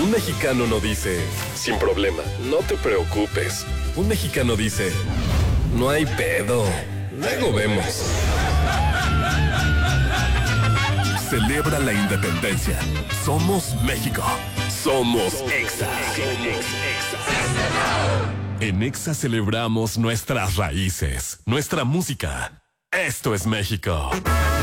Un mexicano no dice, sin problema, no te preocupes. Un mexicano dice, no hay pedo, luego vemos. Celebra la independencia. Somos México. Somos Exa. En Exa celebramos nuestras raíces, nuestra música. Esto es México.